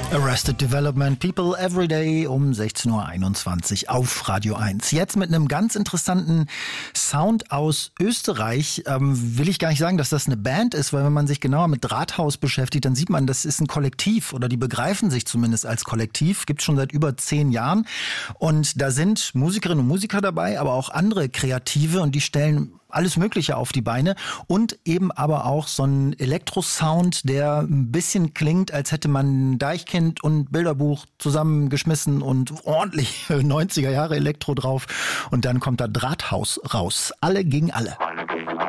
Arrested Development, People Every Day um 16.21 Uhr auf Radio 1. Jetzt mit einem ganz interessanten Sound aus Österreich. Will ich gar nicht sagen, dass das eine Band ist, weil wenn man sich genauer mit Drahthaus beschäftigt, dann sieht man, das ist ein Kollektiv oder die begreifen sich zumindest als Kollektiv. Gibt es schon seit über 10 Jahren. Und da sind Musikerinnen und Musiker dabei, aber auch andere Kreative und die stellen alles Mögliche auf die Beine und eben aber auch so ein Elektrosound, der ein bisschen klingt, als hätte man Deichkind und Bilderbuch zusammengeschmissen und ordentlich 90er Jahre Elektro drauf und dann kommt da Drahthaus raus. Alle gegen alle. Alle gegen alle.